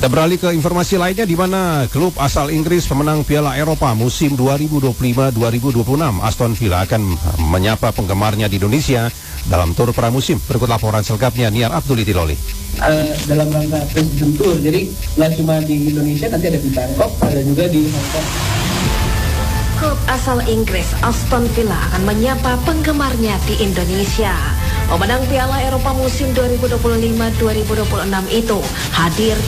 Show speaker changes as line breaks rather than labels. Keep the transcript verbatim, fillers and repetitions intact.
Kita beralih ke informasi lainnya di mana klub asal Inggris pemenang Piala Eropa musim dua ribu dua puluh lima dua ribu dua puluh enam Aston Villa akan menyapa penggemarnya di Indonesia dalam tur pramusim. Berikut laporan selengkapnya Niar Abdul Itiloli.
Uh, dalam rangka President Tour, jadi nggak cuma di Indonesia, nanti ada di Bangkok, ada juga di Hong Kong.
Klub asal Inggris Aston Villa akan menyapa penggemarnya di Indonesia. Pemenang Piala Eropa musim dua ribu dua puluh lima dua ribu dua puluh enam itu hadir